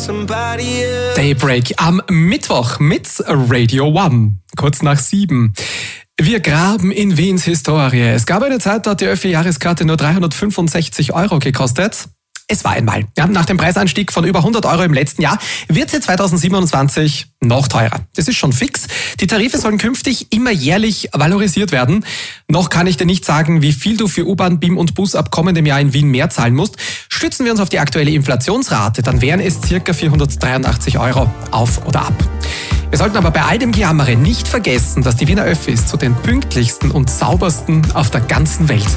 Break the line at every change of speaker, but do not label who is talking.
Daybreak am Mittwoch mit Radio One, kurz nach 7. Wir graben in Wiens Historie. Es gab eine Zeit, da hat die Öffi-Jahreskarte nur 365 € gekostet. Es war einmal. Ja, nach dem Preisanstieg von über 100 € im letzten Jahr wird sie 2027 noch teurer. Das ist schon fix. Die Tarife sollen künftig immer jährlich valorisiert werden. Noch kann ich dir nicht sagen, wie viel du für U-Bahn, BIM und Bus ab kommendem Jahr in Wien mehr zahlen musst. Stützen wir uns auf die aktuelle Inflationsrate, dann wären es ca. 483 € auf oder ab. Wir sollten aber bei all dem Gejammere nicht vergessen, dass die Wiener Öffis zu den pünktlichsten und saubersten auf der ganzen Welt